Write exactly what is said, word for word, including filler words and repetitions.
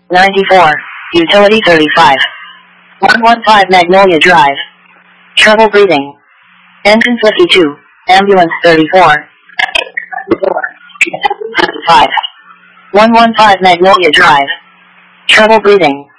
ninety-four. Utility thirty-five. one one five Magnolia Drive. Trouble breathing. Engine fifty-two. Ambulance thirty-four. five. one one five Magnolia Drive. Trouble breathing.